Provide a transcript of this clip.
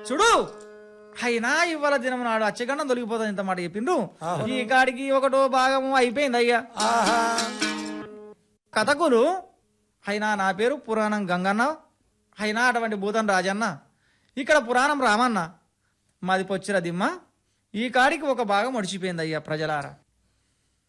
చూడు అయినా ఇవాళ దినం నాడు అచ్చగండం తొలగిపోతుంది ఇంత మాట చెప్పిండ్రు ఈ కాడికి ఒకటో భాగము అయిపోయింది అయ్యా కథకులు అయినా నా పేరు పురాణం గంగన్న అయినా అటువంటి భూతం రాజన్న ఇక్కడ పురాణం రామన్న మాది పొచ్చిర దిమ్మ ఈ కాడికి ఒక భాగం ఒడిచిపోయింది అయ్యా ప్రజలారా